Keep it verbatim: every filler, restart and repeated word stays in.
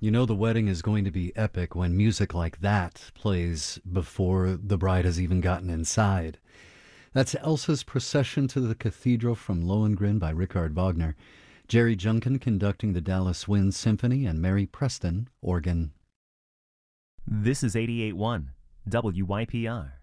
You know the wedding is going to be epic when music like that plays before the bride has even gotten inside. That's Elsa's Procession to the Cathedral from Lohengrin by Richard Wagner. Jerry Junkin conducting the Dallas Wind Symphony, and Mary Preston, organ. This is eighty-eight point one W Y P R.